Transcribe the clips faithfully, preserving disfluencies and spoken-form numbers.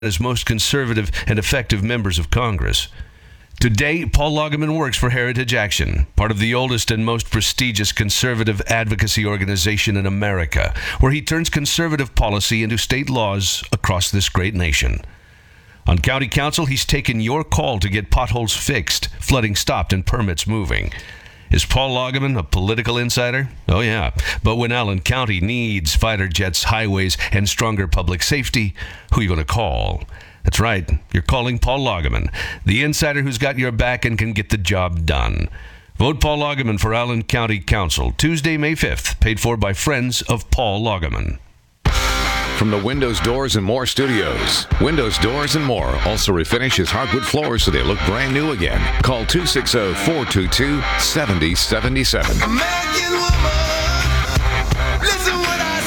as most conservative and effective members of Congress. Today, Paul Lageman works for Heritage Action, part of the oldest and most prestigious conservative advocacy organization in America, where he turns conservative policy into state laws across this great nation. On County Council, he's taken your call to get potholes fixed, flooding stopped, and permits moving. Is Paul Lageman a political insider? Oh, yeah. But when Allen County needs fighter jets, highways, and stronger public safety, who are you going to call? That's right. You're calling Paul Lageman, the insider who's got your back and can get the job done. Vote Paul Lageman for Allen County Council, Tuesday, May fifth, paid for by Friends of Paul Lageman. From the Windows, Doors, and More studios, Windows, Doors, and More also refinishes hardwood floors so they look brand new again. Call two six zero, four two two, seven zero seven seven. American woman, listen what I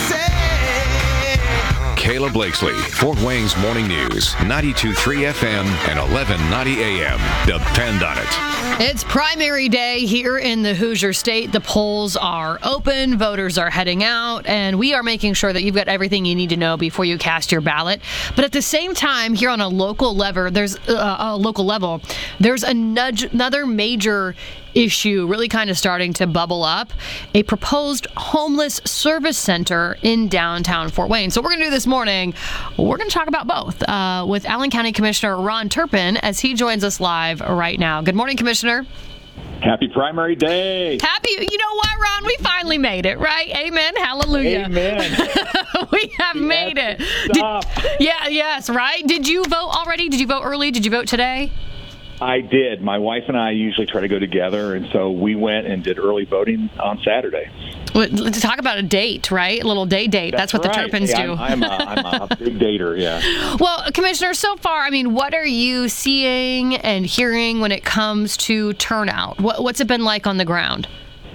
say. Kayla Blakesley, Fort Wayne's Morning News, ninety-two point three F M and eleven ninety A M. Depend on it. It's primary day here in the Hoosier State. The polls are open, voters are heading out, and we are making sure that you've got everything you need to know before you cast your ballot. But at the same time, here on a local level, there's uh, a local level, there's a nudge, another major issue really kind of starting to bubble up, a proposed homeless service center in downtown Fort Wayne. So we're going to do this morning, we're going to talk about both uh, with Allen County Commissioner Ron Turpin as he joins us live right now. Good morning, Commissioner. Happy primary day. Happy, you know what, Ron? We finally made it, right? Amen. Hallelujah. Amen. we have we made it. Did, yeah, yes, right? Did you vote already? Did you vote early? Did you vote today? I did. My wife and I usually try to go together, and so we went and did early voting on Saturday. Well, let's talk about a date, right? A little day date. That's, That's what right. the Turpins hey, do. I'm, I'm, a, I'm a big dater, yeah. Well, Commissioner, so far, I mean, what are you seeing and hearing when it comes to turnout? What, what's it been like on the ground?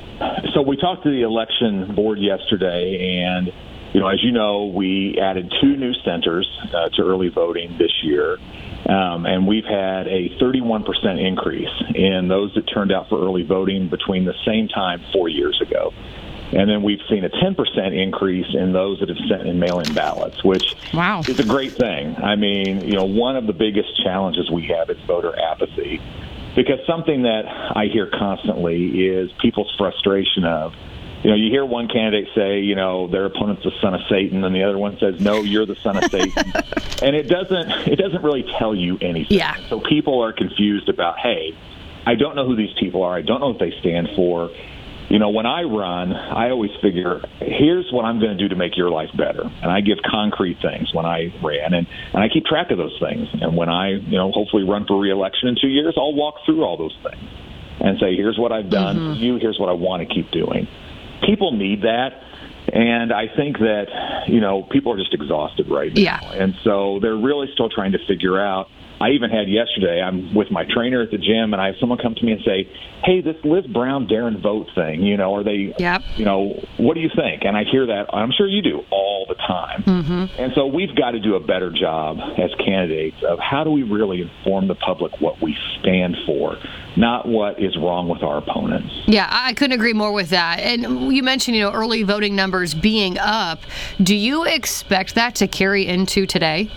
So we talked to the election board yesterday, and you know, as you know, we added two new centers uh, to early voting this year. Um, and we've had a thirty-one percent increase in those that turned out for early voting between the same time four years ago. And then we've seen a ten percent increase in those that have sent in mail-in ballots, which wow. is a great thing. I mean, you know, one of the biggest challenges we have is voter apathy, because something that I hear constantly is people's frustration of, you know, you hear one candidate say, you know, their opponent's the son of Satan, and the other one says, no, you're the son of Satan. And it doesn't it doesn't really tell you anything. Yeah. So people are confused about, hey, I don't know who these people are. I don't know what they stand for. You know, when I run, I always figure, here's what I'm going to do to make your life better. And I give concrete things when I ran, and, and I keep track of those things. And when I, you know, hopefully run for re-election in two years, I'll walk through all those things and say, here's what I've done mm-hmm. for you, here's what I want to keep doing. People need that, and I think that, you know, people are just exhausted right now. Yeah. And so they're really still trying to figure out. I even had yesterday, I'm with my trainer at the gym, and I have someone come to me and say, hey, this Liz Brown Darren vote thing, you know, are they, yep. you know, what do you think? And I hear that, I'm sure you do, all the time. Mm-hmm. And so we've got to do a better job as candidates of how do we really inform the public what we stand for, not what is wrong with our opponents. Yeah, I couldn't agree more with that. And you mentioned, you know, early voting numbers being up. Do you expect that to carry into today?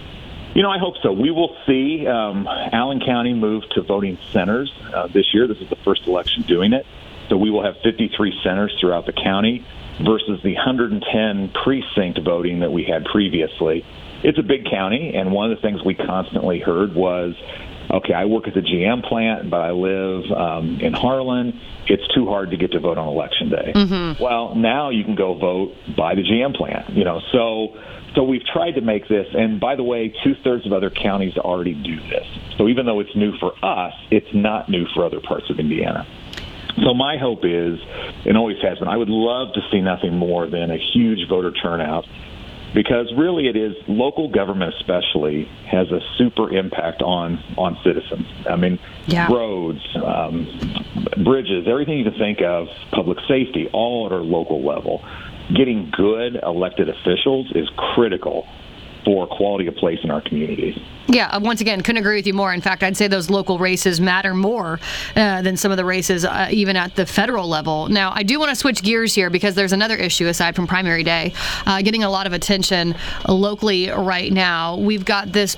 You know, I hope so. We will see um, Allen County move to voting centers uh, this year. This is the first election doing it. So we will have fifty-three centers throughout the county versus the one hundred ten precinct voting that we had previously. It's a big county, and one of the things we constantly heard was, okay, I work at the G M plant, but I live um, in Harlan. It's too hard to get to vote on Election Day. Mm-hmm. Well, now you can go vote by the G M plant, you know, so... So we've tried to make this, and by the way, two-thirds of other counties already do this. So even though it's new for us, it's not new for other parts of Indiana. So my hope is, and always has been, I would love to see nothing more than a huge voter turnout, because really it is, local government especially has a super impact on, on citizens. I mean, yeah. roads, um, bridges, everything you can think of, public safety, all at our local level. Getting good elected officials is critical for quality of place in our communities. Yeah, once again, couldn't agree with you more. In fact, I'd say those local races matter more uh, than some of the races, uh, even at the federal level. Now, I do want to switch gears here because there's another issue aside from primary day, uh, getting a lot of attention locally right now. We've got this